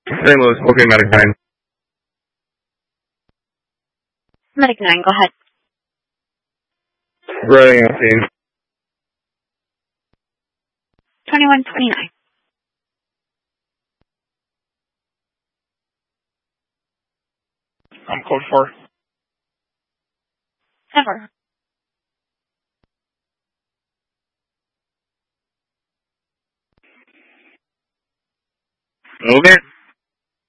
St. Louis, booking Medic 9. Medic 9, go ahead. Running on scene. 2129. I'm code 4. Never. Okay.